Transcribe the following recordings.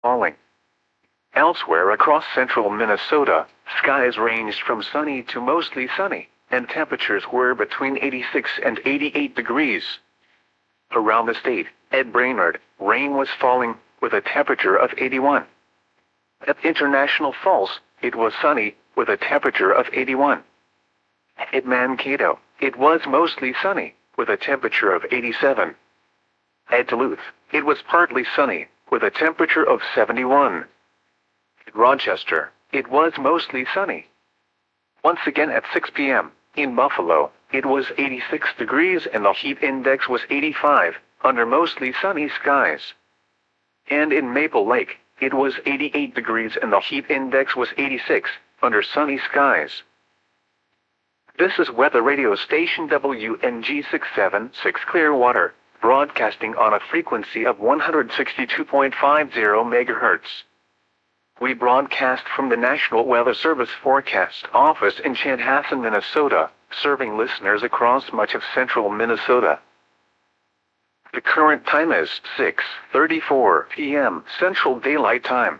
falling. Elsewhere across central Minnesota, skies ranged from sunny to mostly sunny, and temperatures were between 86 and 88 degrees. Around the state, Ed Brainerd, rain was falling, with a temperature of 81. At International Falls, it was sunny, with a temperature of 81. At Mankato, it was mostly sunny, with a temperature of 87. At Duluth, it was partly sunny, with a temperature of 71. At Rochester, it was mostly sunny. Once again at 6 p.m., in Buffalo, it was 86 degrees and the heat index was 85, under mostly sunny skies. And in Maple Lake, it was 88 degrees and the heat index was 86, under sunny skies. This is weather radio station WNG 676 Clearwater, broadcasting on a frequency of 162.50 MHz. We broadcast from the National Weather Service Forecast Office in Chanhassen, Minnesota, serving listeners across much of central Minnesota. The current time is 6:34 p.m. Central Daylight Time.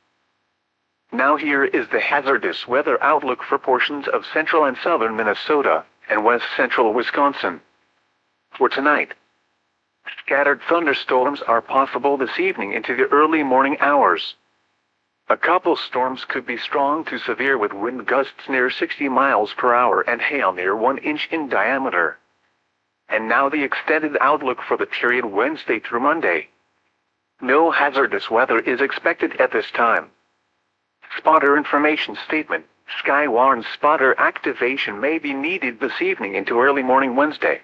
Now here is the hazardous weather outlook for portions of central and southern Minnesota and west central Wisconsin. For tonight, scattered thunderstorms are possible this evening into the early morning hours. A couple storms could be strong to severe with wind gusts near 60 miles per hour and hail near 1 inch in diameter. And now the extended outlook for the period Wednesday through Monday. No hazardous weather is expected at this time. Spotter information statement: Skywarn spotter activation may be needed this evening into early morning Wednesday.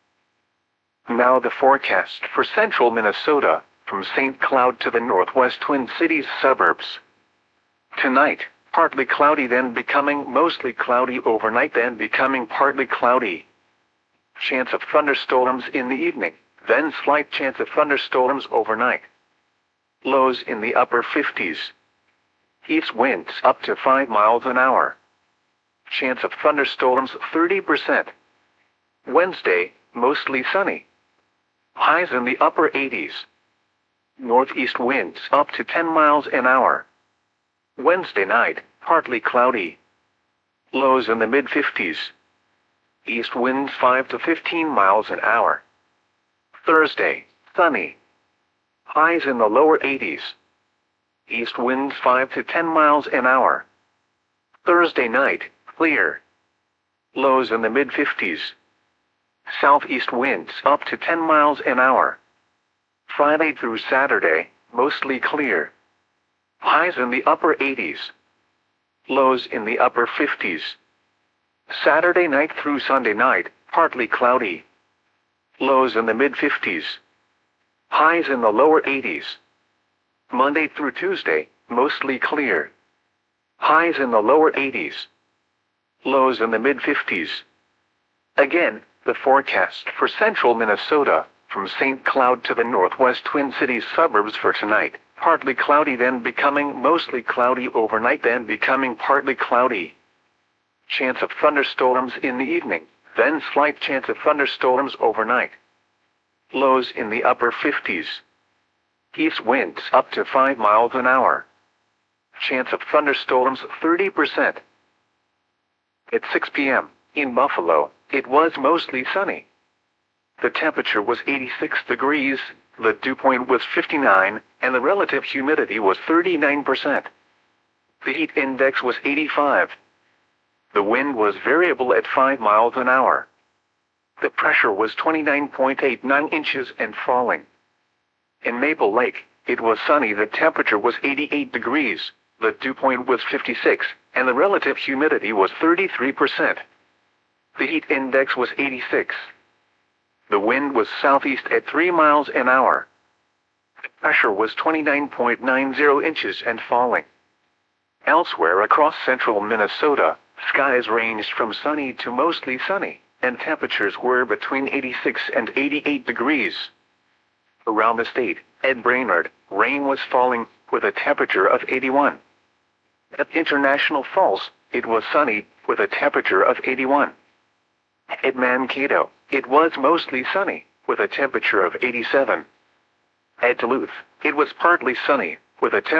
Now the forecast for central Minnesota, from St. Cloud to the northwest Twin Cities suburbs. Tonight, partly cloudy, then becoming mostly cloudy overnight, then becoming partly cloudy. Chance of thunderstorms in the evening, then slight chance of thunderstorms overnight. Lows in the upper 50s. East winds up to 5 miles an hour. Chance of thunderstorms 30%. Wednesday, mostly sunny. Highs in the upper 80s. Northeast winds up to 10 miles an hour. Wednesday night, partly cloudy. Lows in the mid-50s. East winds 5 to 15 miles an hour. Thursday, sunny. Highs in the lower 80s. East winds 5 to 10 miles an hour. Thursday night, clear. Lows in the mid-50s. Southeast winds up to 10 miles an hour. Friday through Saturday, mostly clear. Highs in the upper 80s. Lows in the upper 50s. Saturday night through Sunday night, partly cloudy. Lows in the mid-50s. Highs in the lower 80s. Monday through Tuesday, mostly clear. Highs in the lower 80s. Lows in the mid-50s. Again, the forecast for central Minnesota, from St. Cloud to the northwest Twin Cities suburbs for tonight. Partly cloudy, then becoming mostly cloudy overnight, then becoming partly cloudy. Chance of thunderstorms in the evening, then slight chance of thunderstorms overnight. Lows in the upper 50s. East winds up to 5 miles an hour. Chance of thunderstorms 30%. At 6 p.m., in Buffalo, it was mostly sunny. The temperature was 86 degrees, the dew point was 59, and the relative humidity was 39%. The heat index was 85. The wind was variable at 5 miles an hour. The pressure was 29.89 inches and falling. In Maple Lake, it was sunny. The temperature was 88 degrees, the dew point was 56, and the relative humidity was 33%. The heat index was 86. The wind was southeast at 3 miles an hour. The pressure was 29.90 inches and falling. Elsewhere across central Minnesota, skies ranged from sunny to mostly sunny, and temperatures were between 86 and 88 degrees. Around the state, Ed Brainerd, rain was falling, with a temperature of 81. At International Falls, it was sunny, with a temperature of 81. At Mankato, it was mostly sunny, with a temperature of 87. At Duluth, it was partly sunny, with a temperature